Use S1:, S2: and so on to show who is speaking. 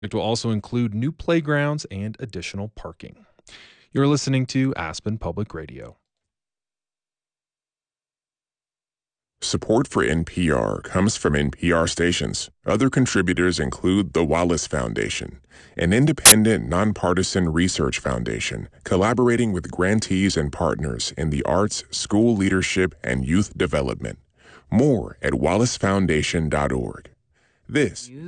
S1: It will also include new playgrounds and additional parking. You're listening to Aspen Public Radio.
S2: Support for NPR comes from NPR stations. Other contributors include the Wallace Foundation, an independent, nonpartisan research foundation collaborating with grantees and partners in the arts, school leadership, and youth development. More at wallacefoundation.org. This